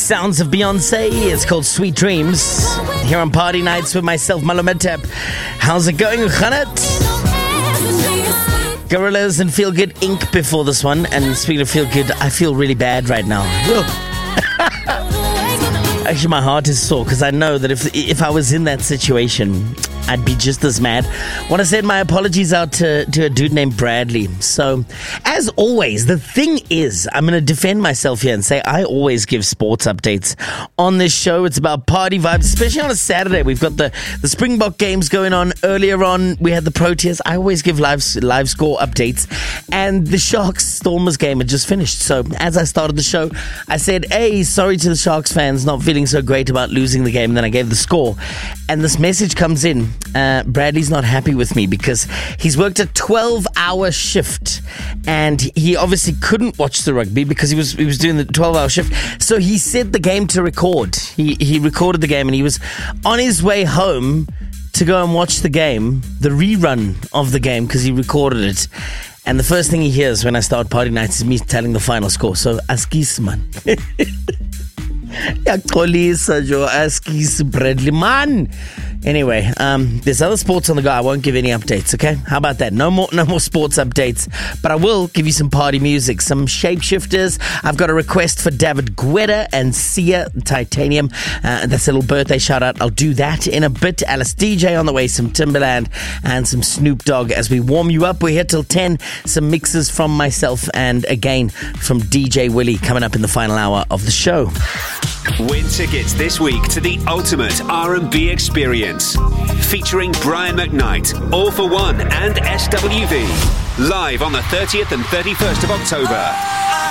sounds of Beyonce. It's called Sweet Dreams. Here on Party Nights with myself, Malumetep. How's it going, Khanat? Gorillaz and Feel Good Inc. before this one. And speaking of Feel Good, I feel really bad right now. Actually, my heart is sore because I know that if I was in that situation, I'd be just as mad. Want to send my apologies out to a dude named Bradley. So, as always, the thing is, I'm going to defend myself here and say I always give sports updates on this show. It's about party vibes, especially on a Saturday. We've got the Springbok games going on. Earlier on, we had the Proteas. I always give live score updates. And the Sharks-Stormers game had just finished. So, as I started the show, I said, hey, sorry to the Sharks fans not feeling so great about losing the game. And then I gave the score. And this message comes in. Bradley's not happy with me because he's worked a 12-hour shift and he obviously couldn't watch the rugby because he was doing the 12-hour shift. So he set the game to record. He recorded the game and he was on his way home to go and watch the game, the rerun of the game, because he recorded it. And the first thing he hears when I start Party Nights is me telling the final score. So, askis man. Askis Bradley man. Anyway, there's other sports on the go. I won't give any updates, okay? How about that? No more sports updates. But I will give you some party music, some Shapeshifters. I've got a request for David Guetta and Sia Titanium. That's a little birthday shout out. I'll do that in a bit. Alice DJ on the way, some Timberland and some Snoop Dogg as we warm you up. We're here till 10. Some mixes from myself and again from DJ Willie coming up in the final hour of the show. Win tickets this week to the ultimate R&B experience, featuring Brian McKnight, All For One and SWV, live on the 30th and 31st of October.